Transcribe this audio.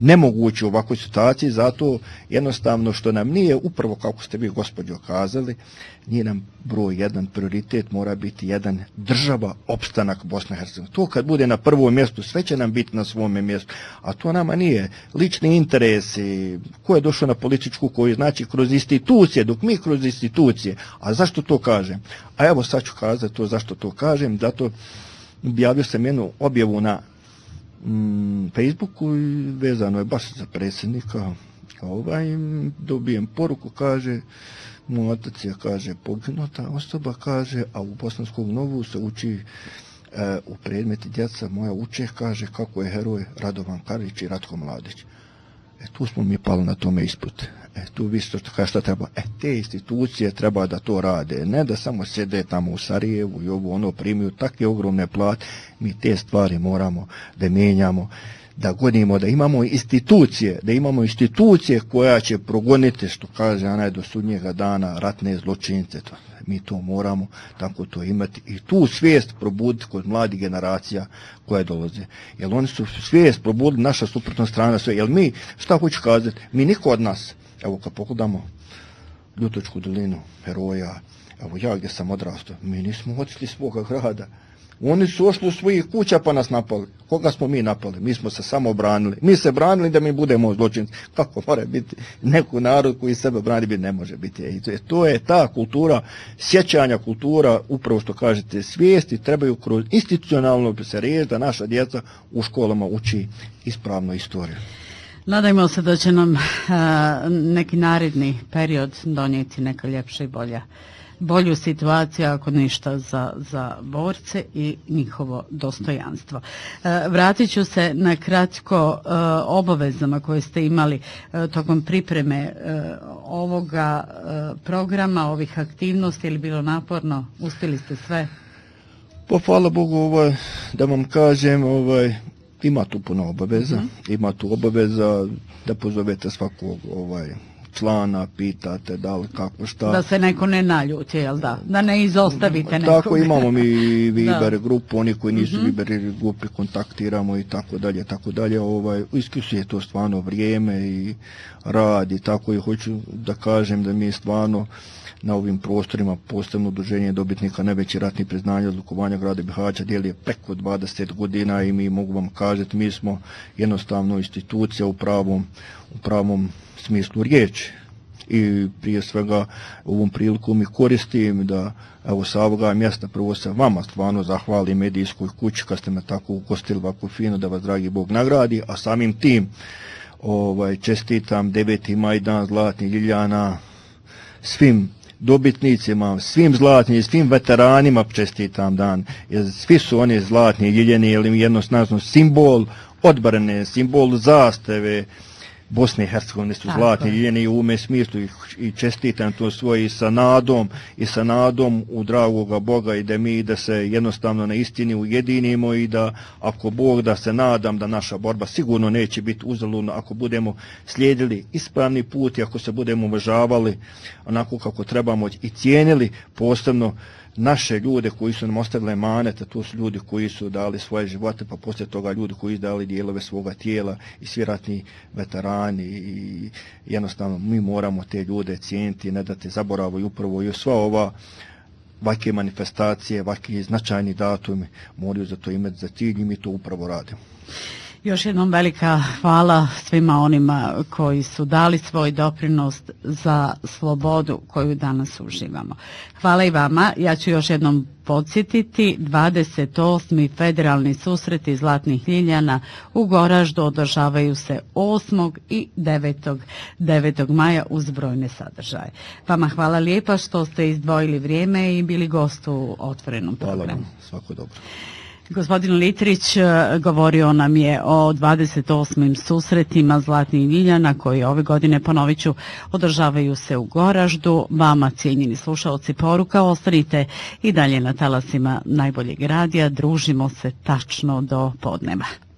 nemoguće u ovakvoj situaciji, zato jednostavno što nam nije, upravo kako ste vi gospođo kazali, nije nam broj jedan prioritet, mora biti jedan država, opstanak Bosne i Hercegovine. To kad bude na prvom mjestu, sve će nam biti na svome mjestu, a to nama nije. Lični interesi, ko je došao na političku koju, znači kroz institucije, dok mi kroz institucije, a zašto to kažem? A evo sad ću kazati to zašto to kažem, zato objavio sam jednu objavu na Facebooku i vezano je baš za predsjednika, dobijem poruku, kaže, moj otac je, kaže, poginuta osoba, kaže, a u Bosanskom Novu se uči u predmeti djeca moja uče, kaže, kako je heroj Radovan Karić i Ratko Mladić. Tu smo mi pali na tome isput. Tu vi šta treba. Te institucije treba da to rade, ne da samo sjede tamo u Sarajevu i ono primiju takve ogromne plate. Mi te stvari moramo da mijenjamo, da gonimo, da imamo institucije koja će progoniti, što kaže onaj do sudnjega dana, ratne zločince. Mi to moramo tako to imati i tu svijest probuditi kod mladih generacija koje dolaze. Jer oni su svijest probudili, naša suprotna strana sve. Jer mi, šta hoću kazati, mi niko od nas, evo kad pogledamo Ljutočku dolinu, heroja, evo ja gdje sam odrastao, mi nismo otišli svoga grada. Oni su ošli u svojih kuća pa nas napali. Koga smo mi napali? Mi smo se samo branili. Mi se branili da mi budemo zločinci. Kako mora biti neko narod koji sebe brani, ne može biti. To je ta kultura, sjećanja kultura, upravo što kažete, svijesti trebaju kroz institucionalno se reći da naša djeca u školama uči ispravno istoriju. Nadajmo se da će nam neki naredni period donijeti neka ljepša i bolju situaciju, ako ništa, za borce i njihovo dostojanstvo. Vratit ću se na kratko obavezama koje ste imali tokom pripreme ovoga programa, ovih aktivnosti, ili bilo naporno? Uspjeli ste sve? Pa hvala Bogu, da vam kažem, ima tu puno obaveza, ima tu obaveza da pozovete svakog člana, pitate da li kako šta. Da se neko ne naljuti, jel da? Da ne izostavite nekog. Tako, imamo mi Viber grupu, oni koji nisu Viber grupi kontaktiramo i tako dalje, tako dalje. Iskusuje to stvarno vrijeme i rad i tako, i hoću da kažem da mi stvarno na ovim prostorima posebno udruženje dobitnika najveći ratnih priznanja odlikovanja grada Bihaća dijeli preko 20 godina i mi mogu vam kazati, mi smo jednostavno institucija u pravom smislu riječi. I prije svega ovom priliku mi koristim da evo sa ovoga mjesta prvo se vama stvarno zahvalim medijskoj kući kad ste me tako ugostili ovako fino, da vas dragi Bog nagradi, a samim tim čestitam 9. maj, dan zlatnih ljiljana, svim dobitnicima, svim zlatnim, svim veteranima čestitam dan, jer svi su oni zlatni ljiljani, jer im jednostavno simbol odbrane, simbol zastave Bosne i Hercegovine su zlatni ljiljani u ovome smislu i čestitam to svoje i sa nadom u dragoga Boga i da se jednostavno na istini ujedinimo i da ako Bog da se nadam da naša borba sigurno neće biti uzaludna ako budemo slijedili ispravni put i ako se budemo uvažavali onako kako trebamo i cijenili posebno naše ljude koji su nam ostavili emanete, to su ljudi koji su dali svoje živote, pa poslije toga ljudi koji su dali dijelove svoga tijela i svi ratni veterani i jednostavno mi moramo te ljude cijeniti, ne dati zaboravu i upravo i sva ova ovakve manifestacije, ovakvi značajni datumi moraju za to imati za cilj i mi to upravo radimo. Još jednom velika hvala svima onima koji su dali svoj doprinos za slobodu koju danas uživamo. Hvala i vama. Ja ću još jednom podsjetiti, 28. federalni susreti zlatnih ljiljana u Goraždu održavaju se 8. i 9. maja uz brojne sadržaje. Vama hvala lijepa što ste izdvojili vrijeme i bili gost u otvorenom programu. Hvala vam, svako dobro. Gospodin Litrić govorio nam je o 28. susretima zlatnih ljiljana koji ove godine, ponovit ću, održavaju se u Goraždu. Vama, cijenjeni slušalci, poruka, ostanite i dalje na talasima najboljeg radija, družimo se tačno do podneva.